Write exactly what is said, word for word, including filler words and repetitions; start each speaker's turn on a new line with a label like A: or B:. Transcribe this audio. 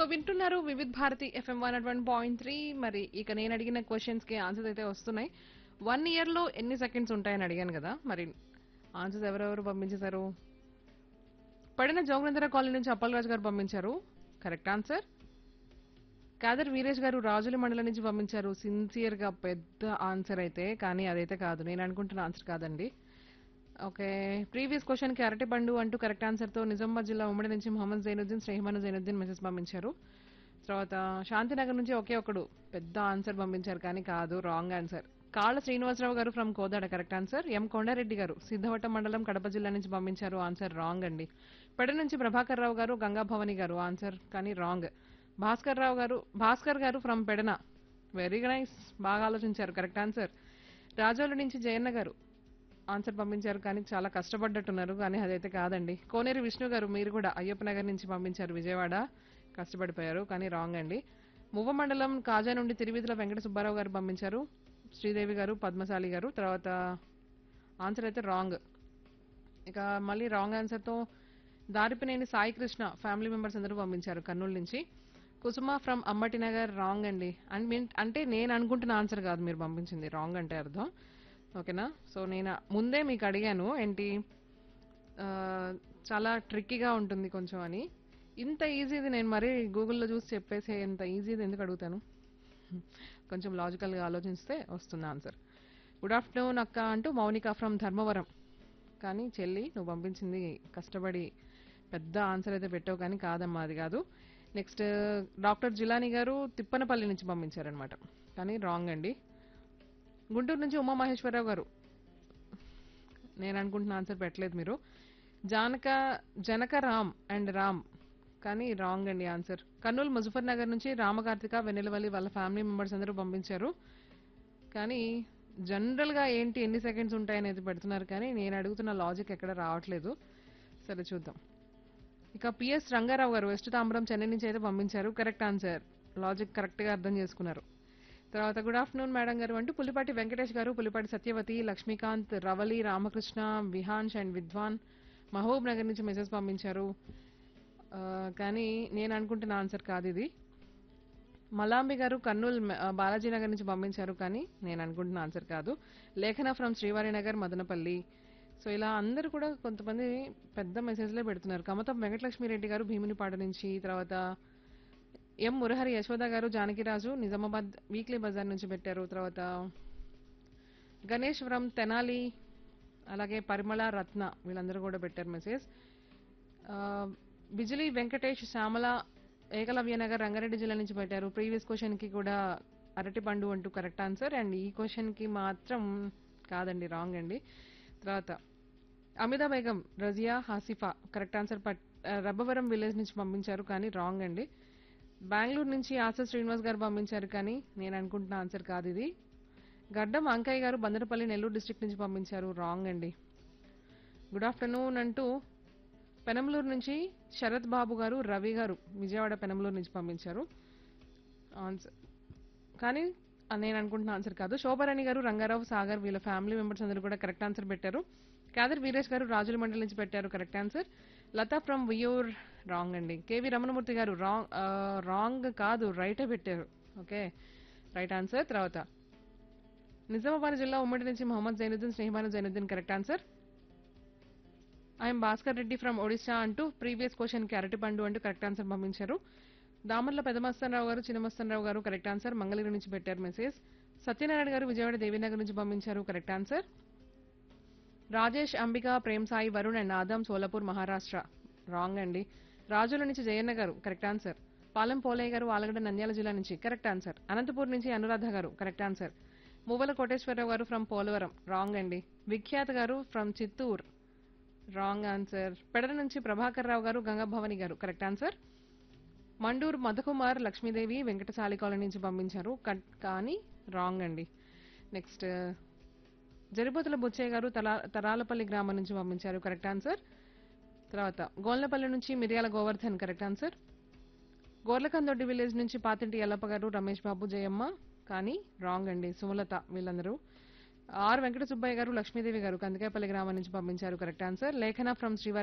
A: వింటున్నారు Vividh Bharati FM one one point three. మరి ఇక నేను అడిగిన క్వశ్చన్స్ కి ఆన్సర్స్ అయితే వస్తున్నాయి. వన్ ఇయర్ లో ఎన్ని సెకండ్స్ ఉంటాయని అడిగాను కదా, మరి ఆన్సర్స్ ఎవరెవరు పంపించేశారు? పడిన జోగునందర కాలనీ నుంచి అప్పలరాజు గారు పంపించారు, కరెక్ట్ ఆన్సర్. కాదర్ వీరేష్ గారు రాజుల మండలం నుంచి పంపించారు, సిన్సియర్ గా పెద్ద ఆన్సర్ అయితే, కానీ అదైతే కాదు, నేను అనుకుంటున్న ఆన్సర్ కాదండి. ఓకే, ప్రీవియస్ క్వశ్చన్ కి అరటి పండు అంటూ కరెక్ట్ ఆన్సర్ తో నిజామాబాద్ జిల్లా ఉమ్మడి నుంచి మొహమ్మద్ జైనుద్దీన్ స్నేహమాను జైనుద్దీన్ మెసేజ్ పంపించారు. తర్వాత శాంతినగర్ నుంచి ఒకే ఒకడు పెద్ద ఆన్సర్ పంపించారు, కానీ కాదు, రాంగ్ ఆన్సర్. కాళ్ళ శ్రీనివాసరావు గారు ఫ్రమ్ కోదాడ కరెక్ట్ ఆన్సర్. ఎం కొండారెడ్డి గారు సిద్ధవటం మండలం కడప జిల్లా నుంచి పంపించారు, ఆన్సర్ రాంగ్ అండి. పెడ నుంచి ప్రభాకర్ రావు గారు గంగా భవాని గారు ఆన్సర్, కానీ రాంగ్. భాస్కర్ రావు గారు భాస్కర్ గారు ఫ్రమ్ పెడన, వెరీ నైస్, బాగా ఆలోచించారు, కరెక్ట్ ఆన్సర్. రాజోలు నుంచి జయన్న గారు ఆన్సర్ పంపించారు, కానీ చాలా కష్టపడ్డట్టున్నారు, కానీ అదైతే కాదండి. కోనేరు విష్ణు గారు మీరు కూడా అయ్యప్ప నగర్ నుంచి పంపించారు, విజయవాడ, కష్టపడిపోయారు, కానీ రాంగ్ అండి. మువ్వ మండలం కాజా నుండి తిరువిధుల వెంకట సుబ్బారావు గారు పంపించారు, శ్రీదేవి గారు పద్మశాలి గారు, తర్వాత ఆన్సర్ అయితే రాంగ్. ఇక మళ్ళీ రాంగ్ ఆన్సర్తో దారిపినేని సాయి కృష్ణ ఫ్యామిలీ మెంబర్స్ అందరూ పంపించారు కర్నూలు నుంచి. కుసుమ ఫ్రమ్ అమ్మటి నగర్ రాంగ్ అండి. అండ్ మీన్ అంటే నేను అనుకుంటున్న ఆన్సర్ కాదు మీరు పంపించింది, రాంగ్ అంటే అర్థం, ఓకేనా. సో నేను ముందే మీకు అడిగాను ఏంటి, ఆ, చాలా ట్రిక్కీగా ఉంటుంది కొంచెం అని. ఇంత ఈజీది నేను మరీ గూగుల్లో చూసి చెప్పేసే ఇంత ఈజీది ఎందుకు అడుగుతాను, కొంచెం లాజికల్గా ఆలోచిస్తే వస్తుంది ఆన్సర్. గుడ్ ఆఫ్టర్నూన్ అక్క అంటూ మౌనిక ఫ్రమ్ ధర్మవరం, కానీ చెల్లి నువ్వు పంపించింది కష్టపడి పెద్ద ఆన్సర్ అయితే పెట్టావు, కానీ కాదమ్మా అది కాదు. నెక్స్ట్ డాక్టర్ జిలానీ గారు తిప్పనపల్లి నుంచి పంపించారనమాట, కానీ రాంగ్ అండి. గుంటూరు నుంచి ఉమా మహేశ్వరరావు గారు, నేను అనుకుంటున్న ఆన్సర్ పెట్టలేదు మీరు. జానక జనక రామ్ అండ్ రామ్, కానీ రాంగ్ అండి ఆన్సర్. కర్నూలు ముజఫర్ నగర్ నుంచి రామకార్తిక వెన్నెలవల్లి వాళ్ళ ఫ్యామిలీ మెంబర్స్ అందరూ పంపించారు, కానీ జనరల్ గా ఏంటి ఎన్ని సెకండ్స్ ఉంటాయనేది పెడుతున్నారు, కానీ నేను అడుగుతున్న లాజిక్ ఎక్కడ రావట్లేదు. సరే చూద్దాం. ఇక పిఎస్ రంగారావు గారు వెస్ట్ తాంబరం చెన్నై నుంచి అయితే పంపించారు, కరెక్ట్ ఆన్సర్, లాజిక్ కరెక్ట్ గా అర్థం చేసుకున్నారు. తర్వాత గుడ్ ఆఫ్టర్నూన్ మేడం గారు అంటూ పులిపాటి వెంకటేష్ గారు, పులిపాటి సత్యవతి, లక్ష్మీకాంత్, రవలి, రామకృష్ణ, విహాన్స్ అండ్ విద్వాన్ మహబూబ్ నగర్ నుంచి మెసేజ్ పంపించారు, ఆ, కానీ నేను అనుకుంటున్న ఆన్సర్ కాదు ఇది. మలాంబి గారు కర్నూలు బాలాజీ నగర్ నుంచి పంపించారు, కానీ నేను అనుకుంటున్న ఆన్సర్ కాదు. లేఖన ఫ్రమ్ శ్రీవారి నగర్ మదనపల్లి. సో ఇలా అందరూ కూడా కొంతమంది పెద్ద మెసేజ్లే పెడుతున్నారు. కమతం వెంకటలక్ష్మిరెడ్డి గారు భీమునిపాడు నుంచి, తర్వాత ఎం మురహరి యశోద గారు జానకిరాజు నిజామాబాద్ వీక్లీ బజార్ నుంచి పెట్టారు, తర్వాత గణేష్ ఫ్రమ్ తెనాలి, అలాగే పరిమళ రత్న వీళ్ళందరూ కూడా పెట్టారు మెసేజ్. ఆ, బిజిలీ వెంకటేష్ శ్యామల ఏకలవ్య నగర్ రంగారెడ్డి జిల్లా నుంచి పెట్టారు. ప్రీవియస్ క్వశ్చన్ కి కూడా అరటి పండు అంటూ కరెక్ట్ ఆన్సర్, అండ్ ఈ క్వశ్చన్ కి మాత్రం కాదండి, రాంగ్ అండి. తర్వాత అమితా బేగం రజియా హాసిఫా కరెక్ట్ ఆన్సర్, పట్ రబ్బవరం విలేజ్ నుంచి పంపించారు, కానీ రాంగ్ అండి. బెంగళూరు నుంచి ఆశా శ్రీనివాస్ గారు పంపించారు, కానీ నేను అనుకుంటున్న ఆన్సర్ కాదు ఇది. గడ్డం అంకయ్య గారు బందరపల్లి నెల్లూరు డిస్ట్రిక్ట్ నుంచి పంపించారు, రాంగ్ అండి. గుడ్ ఆఫ్టర్నూన్ అంటూ పెనంలూరు నుంచి శరత్ బాబు గారు రవి గారు విజయవాడ పెనంలూరు నుంచి పంపించారు ఆన్సర్, కానీ నేను అనుకుంటున్న ఆన్సర్ కాదు. శోభారాణి గారు రంగారావు సాగర్ వీళ్ళ ఫ్యామిలీ మెంబర్స్ అందరూ కూడా కరెక్ట్ ఆన్సర్ పెట్టారు. కాదర్ వీరేష్ గారు రాజుల మండలి నుంచి పెట్టారు, correct answer. Lata from వియూర్ wrong అండి. కేవి రమణమూర్తి గారు రాంగ్ రాంగ్ కాదు, రైటే పెట్టారు, ఓకే, రైట్ ఆన్సర్. తర్వాత నిజామాబాద్ జిల్లా ఉమ్మడి నుంచి Mohammed Zainuddin స్నేహమాను Zainuddin correct answer. I'm Bhaskar Reddy from Odisha అంటూ ప్రీవియస్ క్వశ్చన్ కి అరటి పండు అంటూ కరెక్ట్ ఆన్సర్ పంపించారు. దామర్ల పెదమస్తనరావు గారు చిన్నమస్తనరావు గారు కరెక్ట్ ఆన్సర్, మంగళగిరి నుంచి పెట్టారు మెసేజ్. సత్యనారాయణ గారు విజయవాడ దేవీనగర్ నుంచి పంపించారు, correct answer. Rajesh Ambika Prem Sai Varun and Adam Solapur Maharashtra, wrong అండి. రాజుల నుంచి జయన్న గారు కరెక్ట్ ఆన్సర్. పాలెం పోలయ్య గారు ఆలగడ్డ నంద్యాల జిల్లా నుంచి కరెక్ట్ ఆన్సర్. అనంతపూర్ నుంచి అనురాధ గారు కరెక్ట్ ఆన్సర్. మువ్వల కోటేశ్వరరావు గారు ఫ్రమ్ పోలవరం, రాంగ్ అండి. విఖ్యాత్ గారు ఫ్రమ్ చిత్తూర్, రాంగ్ ఆన్సర్. పెడల నుంచి ప్రభాకర్ రావు గారు గంగాభవాని గారు correct answer. Mandur Madhukumar Lakshmidevi Venkatasali colony నుంచి పంపించారు, కానీ రాంగ్ అండి. నెక్స్ట్ జరిపోతుల బుచ్చయ్య గారు తలా తరాలపల్లి గ్రామం నుంచి పంపించారు, కరెక్ట్ ఆన్సర్. తర్వాత గోల్నపల్లి నుంచి మిరియాల Govardhan correct answer. Gorlakandoddi village నుంచి పాతింటి యల్లప్ప గారు రమేష్ బాబు జయమ్మ, కానీ రాంగ్ అండి. సుమలత వీళ్ళందరూ. ఆర్ వెంకట సుబ్బయ్య గారు లక్ష్మీదేవి గారు కందికాయపల్లి గ్రామం నుంచి పంపించారు, కరెక్ట్ ఆన్సర్. లేఖన ఫ్రమ్ శ్రీవారి